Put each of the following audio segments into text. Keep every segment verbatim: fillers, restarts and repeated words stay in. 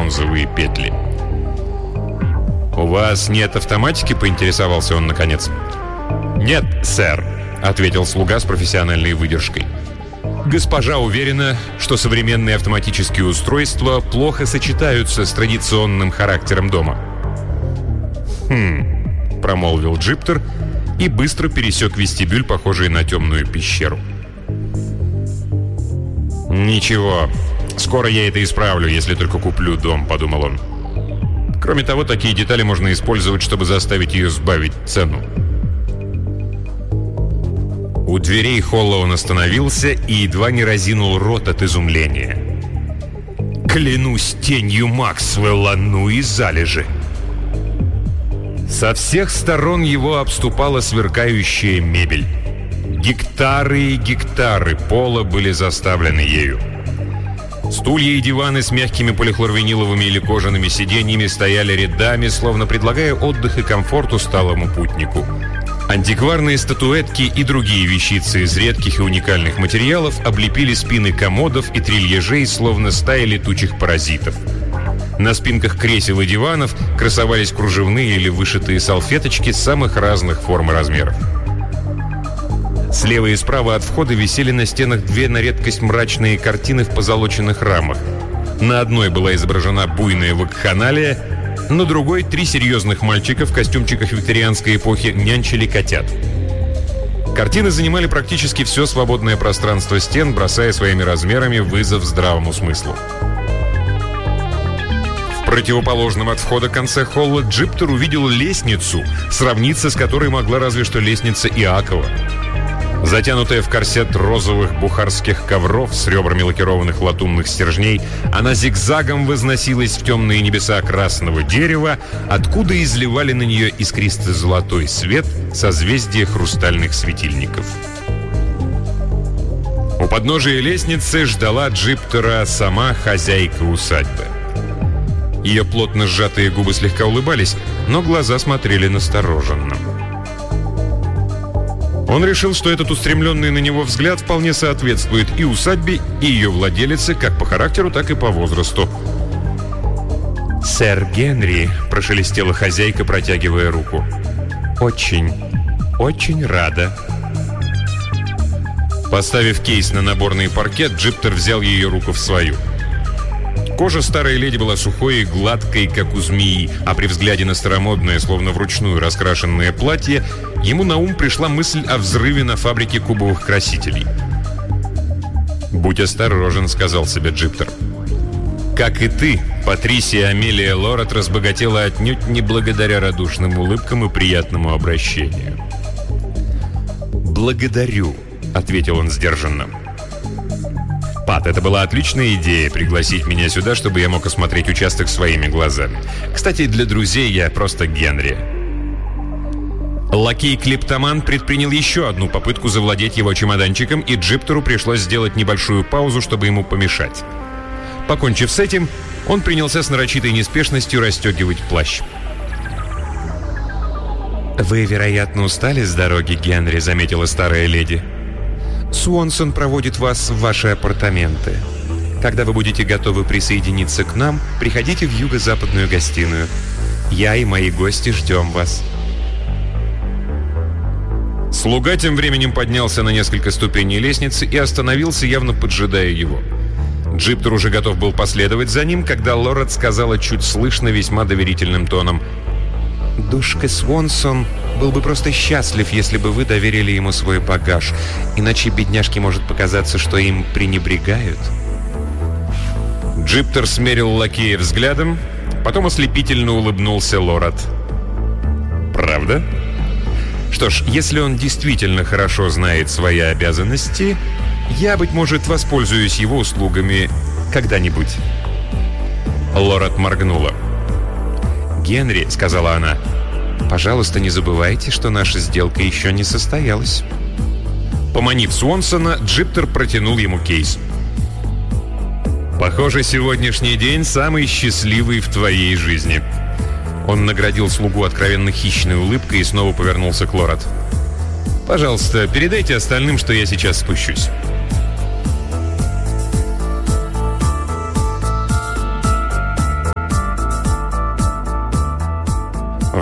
бронзовые петли. «У вас нет автоматики?» — поинтересовался он наконец. «Нет, сэр», — ответил слуга с профессиональной выдержкой. «Госпожа уверена, что современные автоматические устройства плохо сочетаются с традиционным характером дома». «Хм», — промолвил Джиптер и быстро пересек вестибюль, похожий на темную пещеру. «Ничего, скоро я это исправлю, если только куплю дом», — подумал он. Кроме того, такие детали можно использовать, чтобы заставить ее сбавить цену. У дверей холла он остановился и едва не разинул рот от изумления. «Клянусь тенью Максвелла, ну и залежи!» Со всех сторон его обступала сверкающая мебель. Гектары и гектары пола были заставлены ею. Стулья и диваны с мягкими полихлорвиниловыми или кожаными сиденьями стояли рядами, словно предлагая отдых и комфорт усталому путнику. Антикварные статуэтки и другие вещицы из редких и уникальных материалов облепили спины комодов и трильежей, словно стаи летучих паразитов. На спинках кресел и диванов красовались кружевные или вышитые салфеточки самых разных форм и размеров. Слева и справа от входа висели на стенах две на редкость мрачные картины в позолоченных рамах. На одной была изображена буйная вакханалия, на другой три серьезных мальчика в костюмчиках викторианской эпохи нянчили котят. Картины занимали практически все свободное пространство стен, бросая своими размерами вызов здравому смыслу. В противоположном от входа конце холла Джиптер увидел лестницу, сравниться с которой могла разве что лестница Иакова. Затянутая в корсет розовых бухарских ковров с ребрами лакированных латунных стержней, она зигзагом возносилась в темные небеса красного дерева, откуда изливали на нее искристо-золотой свет созвездия хрустальных светильников. У подножия лестницы ждала Джиптера сама хозяйка усадьбы. Ее плотно сжатые губы слегка улыбались, но глаза смотрели настороженно. Он решил, что этот устремленный на него взгляд вполне соответствует и усадьбе, и ее владелице, как по характеру, так и по возрасту. «Сэр Генри», — прошелестела хозяйка, протягивая руку. «Очень, очень рада». Поставив кейс на наборный паркет, Джиптер взял ее руку в свою. Кожа старой леди была сухой и гладкой, как у змеи, а при взгляде на старомодное, словно вручную раскрашенное платье, ему на ум пришла мысль о взрыве на фабрике кубовых красителей. «Будь осторожен», — сказал себе Джиптер. «Как и ты, Патрисия Амелия Лорет разбогатела отнюдь не благодаря радушным улыбкам и приятному обращению». «Благодарю», — ответил он сдержанно. «Пат, это была отличная идея — пригласить меня сюда, чтобы я мог осмотреть участок своими глазами. Кстати, для друзей я просто Генри». Лакей-клептоман предпринял еще одну попытку завладеть его чемоданчиком, и Джиптеру пришлось сделать небольшую паузу, чтобы ему помешать. Покончив с этим, он принялся с нарочитой неспешностью расстегивать плащ. «Вы, вероятно, устали с дороги, Генри», — заметила старая леди. «Суонсон проводит вас в ваши апартаменты. Когда вы будете готовы присоединиться к нам, приходите в юго-западную гостиную. Я и мои гости ждем вас». Слуга тем временем поднялся на несколько ступеней лестницы и остановился, явно поджидая его. Джиптер уже готов был последовать за ним, когда Лорет сказала чуть слышно, весьма доверительным тоном: «Душка Суонсон был бы просто счастлив, если бы вы доверили ему свой багаж. Иначе бедняжке может показаться, что им пренебрегают». Джиптер смерил лакея взглядом, потом ослепительно улыбнулся Лорет. «Правда? Что ж, если он действительно хорошо знает свои обязанности, я, быть может, воспользуюсь его услугами когда-нибудь». Лорет моргнула. «Генри», — сказала она, — «пожалуйста, не забывайте, что наша сделка еще не состоялась». Поманив Суонсона, Джиптер протянул ему кейс. «Похоже, сегодняшний день самый счастливый в твоей жизни». Он наградил слугу откровенно хищной улыбкой и снова повернулся к Лорет. «Пожалуйста, передайте остальным, что я сейчас спущусь».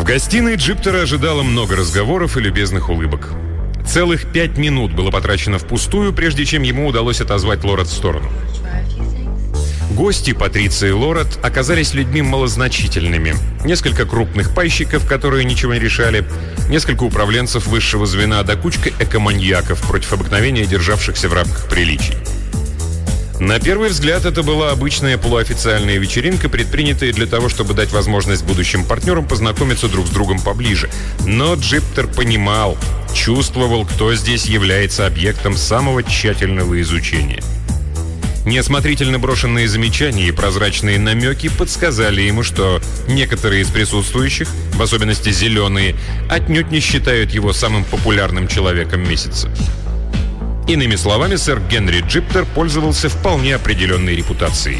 В гостиной Джиптера ожидало много разговоров и любезных улыбок. Целых пять минут было потрачено впустую, прежде чем ему удалось отозвать Лорет в сторону. Гости Патриции и Лорет оказались людьми малозначительными. Несколько крупных пайщиков, которые ничего не решали, несколько управленцев высшего звена, да кучка экоманьяков, против обыкновения державшихся в рамках приличий. На первый взгляд, это была обычная полуофициальная вечеринка, предпринятая для того, чтобы дать возможность будущим партнерам познакомиться друг с другом поближе. Но Джиптер понимал, чувствовал, кто здесь является объектом самого тщательного изучения. Неосмотрительно брошенные замечания и прозрачные намеки подсказали ему, что некоторые из присутствующих, в особенности зеленые, отнюдь не считают его самым популярным человеком месяца. Иными словами, сэр Генри Джиптер пользовался вполне определенной репутацией.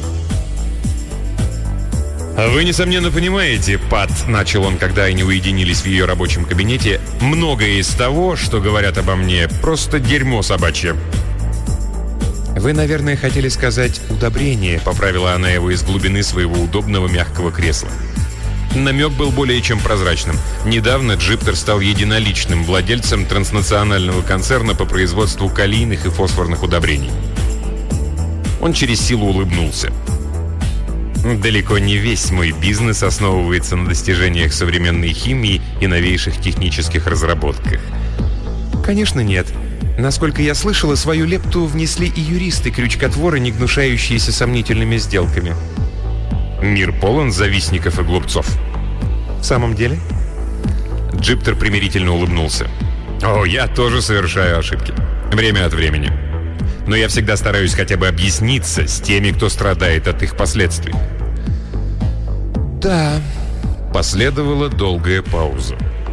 «Вы, несомненно, понимаете, Пат», — начал он, когда они уединились в ее рабочем кабинете, «многое из того, что говорят обо мне, просто дерьмо собачье». «Вы, наверное, хотели сказать «удобрение», — поправила она его из глубины своего удобного мягкого кресла. Намек был более чем прозрачным. Недавно Джиптер стал единоличным владельцем транснационального концерна по производству калийных и фосфорных удобрений. Он через силу улыбнулся. «Далеко не весь мой бизнес основывается на достижениях современной химии и новейших технических разработках». «Конечно, нет. Насколько я слышала, свою лепту внесли и юристы-крючкотворы, не гнушающиеся сомнительными сделками». «Мир полон завистников и глупцов». «В самом деле?» Джиптер примирительно улыбнулся. «О, я тоже совершаю ошибки. Время от времени. Но я всегда стараюсь хотя бы объясниться с теми, кто страдает от их последствий». «Да». Последовала долгая пауза.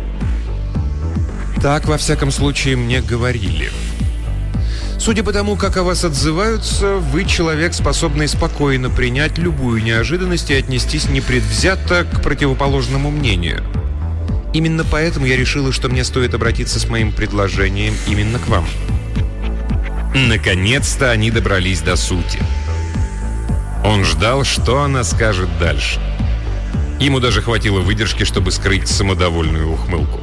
«Так, во всяком случае, мне говорили. Судя по тому, как о вас отзываются, вы человек, способный спокойно принять любую неожиданность и отнестись непредвзято к противоположному мнению. Именно поэтому я решила, что мне стоит обратиться с моим предложением именно к вам». Наконец-то они добрались до сути. Он ждал, что она скажет дальше. Ему даже хватило выдержки, чтобы скрыть самодовольную ухмылку.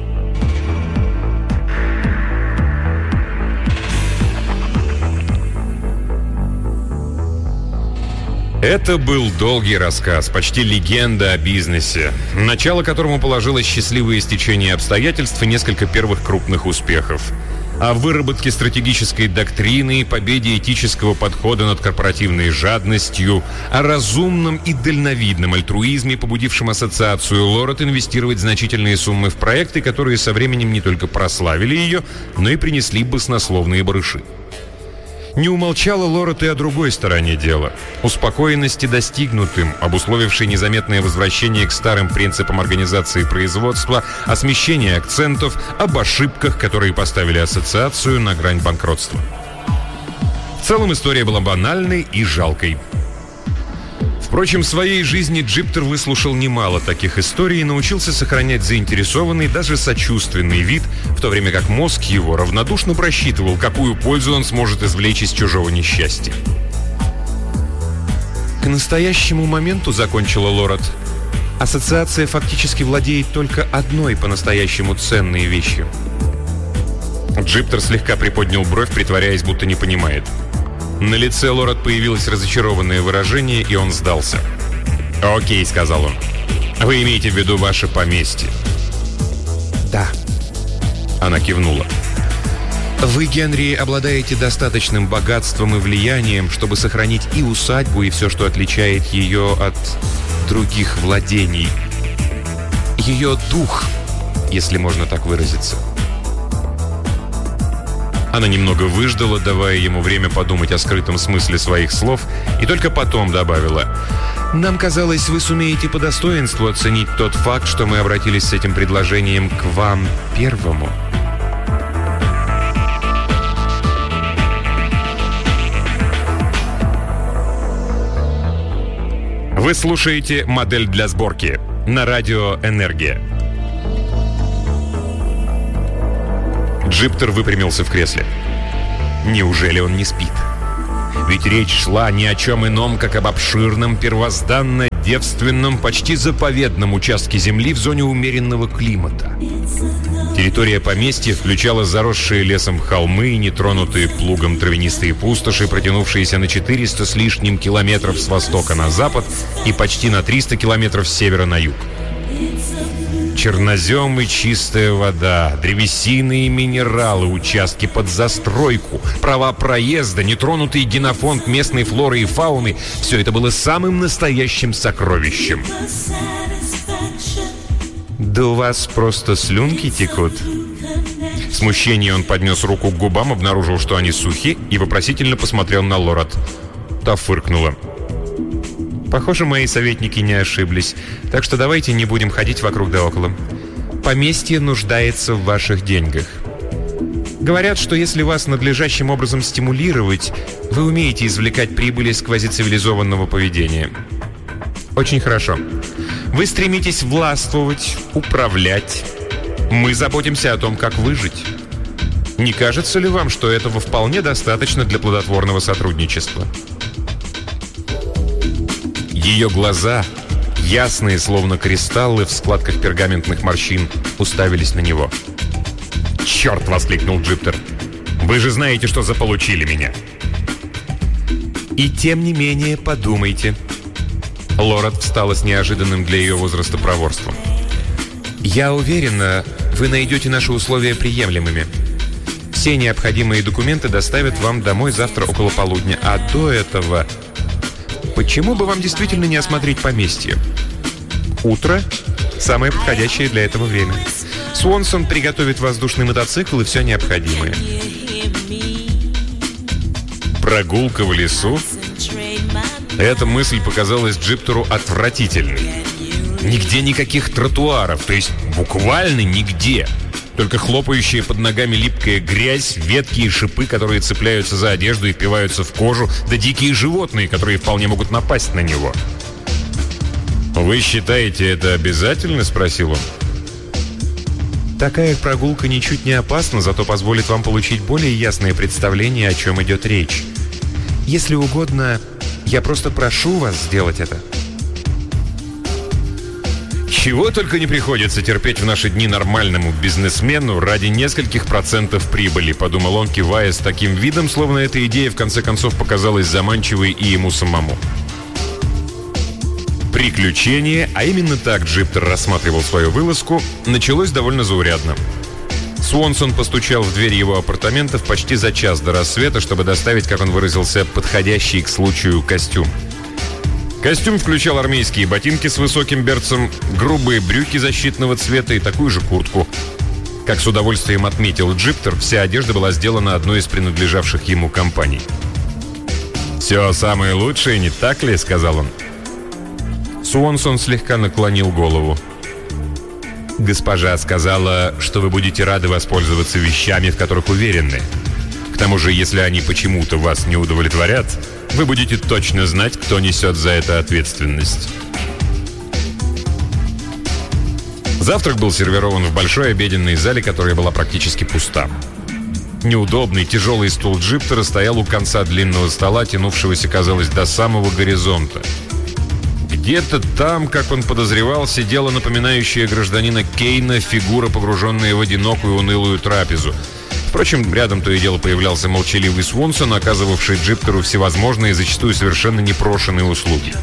Это был долгий рассказ, почти легенда о бизнесе, начало которому положило счастливое стечение обстоятельств и несколько первых крупных успехов. О выработке стратегической доктрины, победе этического подхода над корпоративной жадностью, о разумном и дальновидном альтруизме, побудившем ассоциацию Лорет инвестировать значительные суммы в проекты, которые со временем не только прославили ее, но и принесли баснословные барыши. Не умолчала Лорет и о другой стороне дела – успокоенности достигнутым, обусловившей незаметное возвращение к старым принципам организации производства, о смещении акцентов, об ошибках, которые поставили ассоциацию на грань банкротства. В целом история была банальной и жалкой. Впрочем, в своей жизни Джиптер выслушал немало таких историй и научился сохранять заинтересованный, даже сочувственный вид, в то время как мозг его равнодушно просчитывал, какую пользу он сможет извлечь из чужого несчастья. «К настоящему моменту, — закончила Лорет, — ассоциация фактически владеет только одной по-настоящему ценной вещью». Джиптер слегка приподнял бровь, притворяясь, будто не понимает. На лице Лорет появилось разочарованное выражение, и он сдался. «Окей», — сказал он. «Вы имеете в виду ваше поместье?» «Да». Она кивнула. «Вы, Генри, обладаете достаточным богатством и влиянием, чтобы сохранить и усадьбу, и все, что отличает ее от других владений. Ее дух, если можно так выразиться». Она немного выждала, давая ему время подумать о скрытом смысле своих слов, и только потом добавила: «Нам казалось, вы сумеете по достоинству оценить тот факт, что мы обратились с этим предложением к вам первому». Вы слушаете «Модель для сборки» на радио «Энергия». Джиптер выпрямился в кресле. Неужели он не спит? Ведь речь шла ни о чем ином, как об обширном первозданно девственном, почти заповедном участке земли в зоне умеренного климата. Территория поместья включала заросшие лесом холмы и нетронутые плугом травянистые пустоши, протянувшиеся на четыреста с лишним километров с востока на запад и почти на триста километров с севера на юг. Чернозем и чистая вода, древесины и минералы, участки под застройку, права проезда, нетронутый генофонд местной флоры и фауны — все это было самым настоящим сокровищем. «Да у вас просто слюнки текут». В смущении он поднес руку к губам, обнаружил, что они сухи, и вопросительно посмотрел на Лорат. Та фыркнула. «Похоже, мои советники не ошиблись, так что давайте не будем ходить вокруг да около. Поместье нуждается в ваших деньгах. Говорят, что если вас надлежащим образом стимулировать, вы умеете извлекать прибыль из квазицивилизованного поведения. Очень хорошо. Вы стремитесь властвовать, управлять. Мы заботимся о том, как выжить. Не кажется ли вам, что этого вполне достаточно для плодотворного сотрудничества?» Ее глаза, ясные, словно кристаллы в складках пергаментных морщин, уставились на него. «Черт!» — воскликнул Джиптер. «Вы же знаете, что заполучили меня!» «И тем не менее подумайте». Лорат встала с неожиданным для ее возраста проворством. «Я уверена, вы найдете наши условия приемлемыми. Все необходимые документы доставят вам домой завтра около полудня, а до этого... Почему бы вам действительно не осмотреть поместье? Утро – самое подходящее для этого время. Свонсон приготовит воздушный мотоцикл и все необходимое». Прогулка в лесу? Эта мысль показалась Джиптеру отвратительной. Нигде никаких тротуаров, то есть буквально нигде. Только хлопающая под ногами липкая грязь, ветки и шипы, которые цепляются за одежду и впиваются в кожу, да дикие животные, которые вполне могут напасть на него. «Вы считаете это обязательно?» — спросил он. «Такая прогулка ничуть не опасна, зато позволит вам получить более ясное представление, о чем идет речь. Если угодно, я просто прошу вас сделать это». Чего только не приходится терпеть в наши дни нормальному бизнесмену ради нескольких процентов прибыли, подумал он, кивая с таким видом, словно эта идея в конце концов показалась заманчивой и ему самому. Приключение, а именно так Джиптер рассматривал свою вылазку, началось довольно заурядно. Свонсон постучал в дверь его апартаментов почти за час до рассвета, чтобы доставить, как он выразился, подходящий к случаю костюм. Костюм включал армейские ботинки с высоким берцем, грубые брюки защитного цвета и такую же куртку. Как с удовольствием отметил Джиптер, вся одежда была сделана одной из принадлежавших ему компаний. «Все самое лучшее, не так ли?» — сказал он. Свонсон слегка наклонил голову. «Госпожа сказала, что вы будете рады воспользоваться вещами, в которых уверены. К тому же, если они почему-то вас не удовлетворят, вы будете точно знать, кто несет за это ответственность». Завтрак был сервирован в большой обеденной зале, которая была практически пуста. Неудобный, тяжелый стул Джиптера стоял у конца длинного стола, тянувшегося, казалось, до самого горизонта. Где-то там, как он подозревал, сидела напоминающая гражданина Кейна фигура, погруженная в одинокую унылую трапезу. Впрочем, рядом то и дело появлялся молчаливый Свонсон, оказывавший Джиптеру всевозможные и зачастую совершенно непрошенные услуги.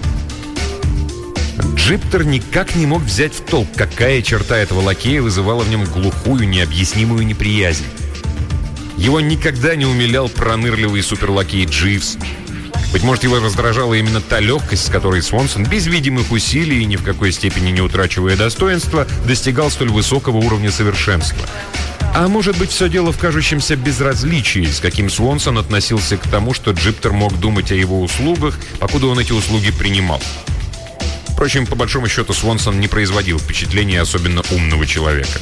Джиптер никак не мог взять в толк, какая черта этого лакея вызывала в нем глухую, необъяснимую неприязнь. Его никогда не умилял пронырливый суперлакей Дживс. Быть может, его раздражала именно та легкость, с которой Свонсон, без видимых усилий и ни в какой степени не утрачивая достоинства, достигал столь высокого уровня совершенства. А может быть, все дело в кажущемся безразличии, с каким Свонсон относился к тому, что Джиптер мог думать о его услугах, покуда он эти услуги принимал. Впрочем, по большому счету, Свонсон не производил впечатления особенно умного человека.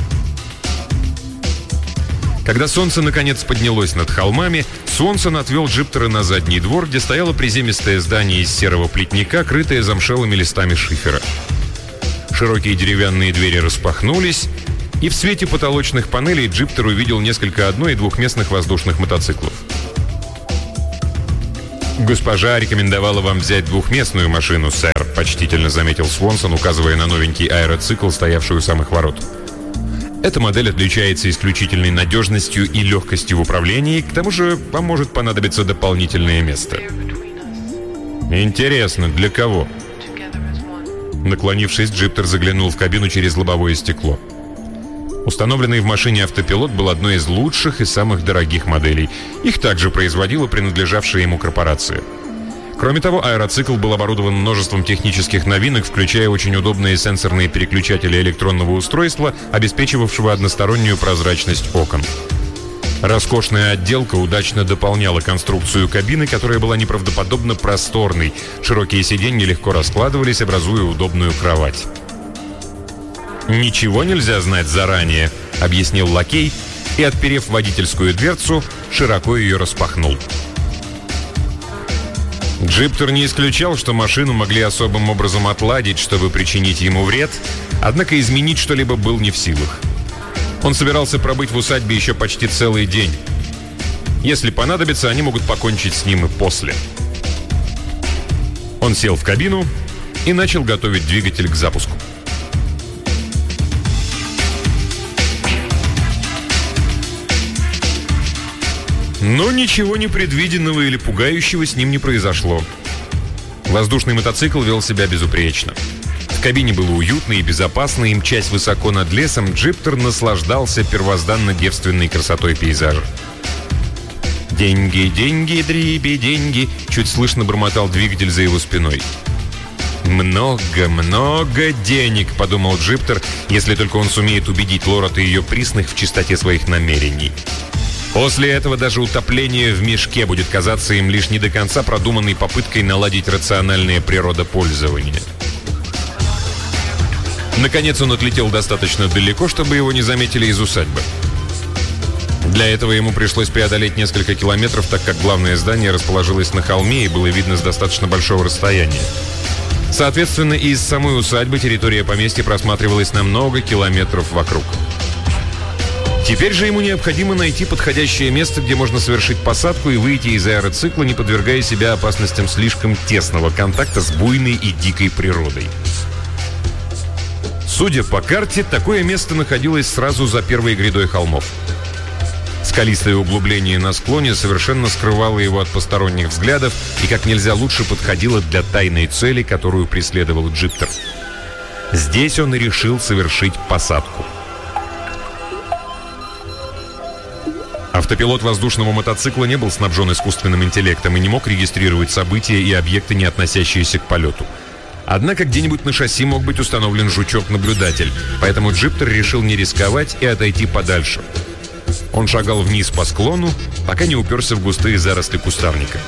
Когда солнце наконец поднялось над холмами, Свонсон отвел Джиптера на задний двор, где стояло приземистое здание из серого плетника, крытое замшелыми листами шифера. Широкие деревянные двери распахнулись, и в свете потолочных панелей Джиптер увидел несколько одно- и двухместных воздушных мотоциклов. «Госпожа рекомендовала вам взять двухместную машину, сэр», — почтительно заметил Свонсон, указывая на новенький аэроцикл, стоявший у самых ворот. «Эта модель отличается исключительной надежностью и легкостью в управлении, к тому же вам может понадобиться дополнительное место». «Интересно, для кого?» Наклонившись, Джиптер заглянул в кабину через лобовое стекло. Установленный в машине автопилот был одной из лучших и самых дорогих моделей. Их также производила принадлежавшая ему корпорация. Кроме того, аэроцикл был оборудован множеством технических новинок, включая очень удобные сенсорные переключатели электронного устройства, обеспечивавшего одностороннюю прозрачность окон. Роскошная отделка удачно дополняла конструкцию кабины, которая была неправдоподобно просторной. Широкие сиденья легко раскладывались, образуя удобную кровать. «Ничего нельзя знать заранее», — объяснил лакей и, отперев водительскую дверцу, широко ее распахнул. Джиптер не исключал, что машину могли особым образом отладить, чтобы причинить ему вред, однако изменить что-либо был не в силах. Он собирался пробыть в усадьбе еще почти целый день. Если понадобится, они могут покончить с ним и после. Он сел в кабину и начал готовить двигатель к запуску. Но ничего непредвиденного или пугающего с ним не произошло. Воздушный мотоцикл вел себя безупречно. В кабине было уютно и безопасно, и, мчась высоко над лесом, Джиптер наслаждался первозданно-девственной красотой пейзажа. «Деньги, деньги, дриби, деньги», — чуть слышно бормотал двигатель за его спиной. «Много, много денег», — подумал Джиптер, если только он сумеет убедить Лорат и ее присных в чистоте своих намерений. После этого даже утопление в мешке будет казаться им лишь не до конца продуманной попыткой наладить рациональное природопользование. Наконец он отлетел достаточно далеко, чтобы его не заметили из усадьбы. Для этого ему пришлось преодолеть несколько километров, так как главное здание расположилось на холме и было видно с достаточно большого расстояния. Соответственно, и из самой усадьбы территория поместья просматривалась на много километров вокруг. Теперь же ему необходимо найти подходящее место, где можно совершить посадку и выйти из аэроцикла, не подвергая себя опасностям слишком тесного контакта с буйной и дикой природой. Судя по карте, такое место находилось сразу за первой грядой холмов. Скалистое углубление на склоне совершенно скрывало его от посторонних взглядов и как нельзя лучше подходило для тайной цели, которую преследовал Джиптер. Здесь он и решил совершить посадку. Автопилот воздушного мотоцикла не был снабжен искусственным интеллектом и не мог регистрировать события и объекты, не относящиеся к полету. Однако где-нибудь на шасси мог быть установлен жучок-наблюдатель, поэтому Джиптер решил не рисковать и отойти подальше. Он шагал вниз по склону, пока не уперся в густые заросли кустарника.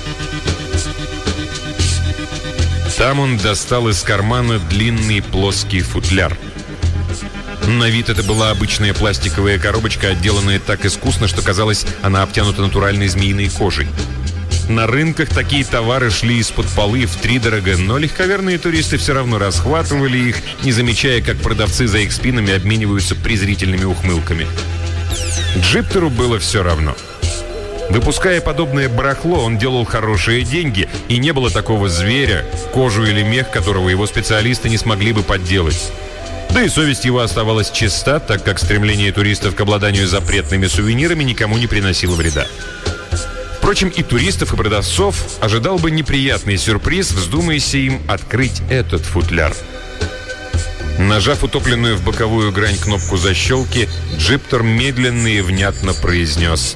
Там он достал из кармана длинный плоский футляр. На вид это была обычная пластиковая коробочка, отделанная так искусно, что казалось, она обтянута натуральной змеиной кожей. На рынках такие товары шли из-под полы втридорога, но легковерные туристы все равно расхватывали их, не замечая, как продавцы за их спинами обмениваются презрительными ухмылками. Джиптеру было все равно. Выпуская подобное барахло, он делал хорошие деньги, и не было такого зверя, кожу или мех, которого его специалисты не смогли бы подделать. Да и совесть его оставалась чиста, так как стремление туристов к обладанию запретными сувенирами никому не приносило вреда. Впрочем, и туристов, и продавцов ожидал бы неприятный сюрприз, вздумайся им открыть этот футляр. Нажав утопленную в боковую грань кнопку защелки, Джиптер медленно и внятно произнес: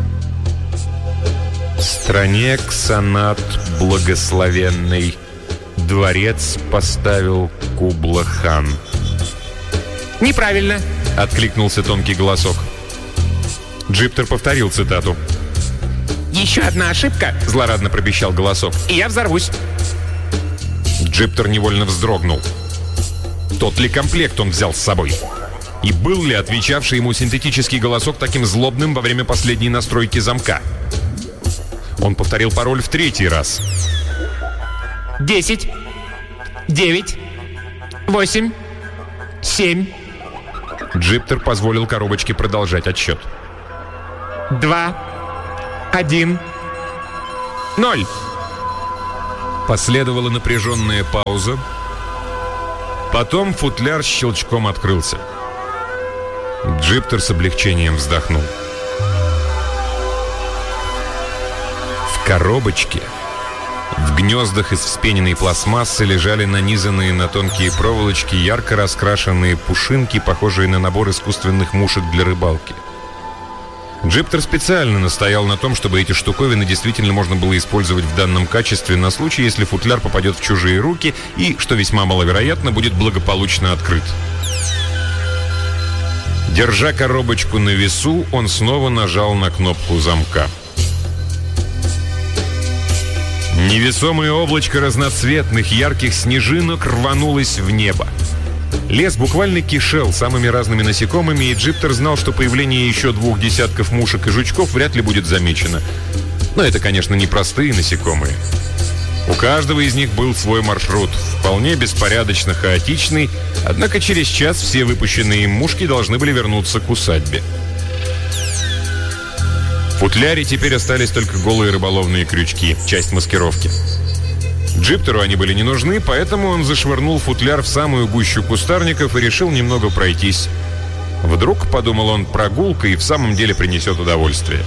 «Стране Ксанат благословенный дворец поставил Кубла-хан». «Неправильно!» — откликнулся тонкий голосок. Джиптер повторил цитату. «Еще одна ошибка!» — злорадно пропищал голосок. «И я взорвусь!» Джиптер невольно вздрогнул. Тот ли комплект он взял с собой? И был ли отвечавший ему синтетический голосок таким злобным во время последней настройки замка? Он повторил пароль в третий раз. «Десять, девять, восемь, семь...» Джиптер позволил коробочке продолжать отсчет. «Два, один, Ноль. Последовала напряженная пауза. Потом футляр щелчком открылся. Джиптер с облегчением вздохнул. В коробочке, в гнездах из вспененной пластмассы, лежали нанизанные на тонкие проволочки ярко раскрашенные пушинки, похожие на набор искусственных мушек для рыбалки. Джиптер специально настоял на том, чтобы эти штуковины действительно можно было использовать в данном качестве на случай, если футляр попадет в чужие руки и, что весьма маловероятно, будет благополучно открыт. Держа коробочку на весу, он снова нажал на кнопку замка. Невесомое облачко разноцветных ярких снежинок рванулось в небо. Лес буквально кишел самыми разными насекомыми, и Джиптер знал, что появление еще двух десятков мушек и жучков вряд ли будет замечено. Но это, конечно, не простые насекомые. У каждого из них был свой маршрут, вполне беспорядочно хаотичный, однако через час все выпущенные им мушки должны были вернуться к усадьбе. В футляре теперь остались только голые рыболовные крючки, часть маскировки. Джиптеру они были не нужны, поэтому он зашвырнул футляр в самую гущу кустарников и решил немного пройтись. Вдруг, подумал он, прогулка и в самом деле принесет удовольствие.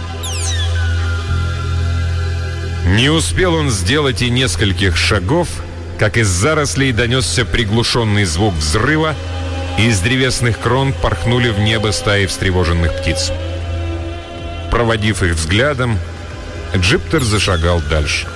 Не успел он сделать и нескольких шагов, как из зарослей донесся приглушенный звук взрыва, и из древесных крон порхнули в небо стаи встревоженных птиц. Проводив их взглядом, Джиптер зашагал дальше.